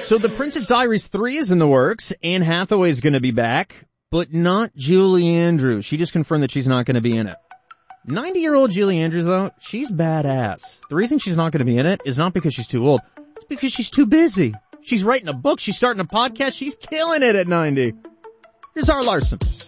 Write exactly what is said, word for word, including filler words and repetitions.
So The Princess Diaries three is in the works. Anne Hathaway's going to be back, but not Julie Andrews. She just confirmed that she's not going to be in it. ninety-year-old Julie Andrews, though, she's badass. The reason she's not going to be in it is not because she's too old. It's because she's too busy. She's writing a book. She's starting a podcast. She's killing it at ninety. Here's Zara Larsson.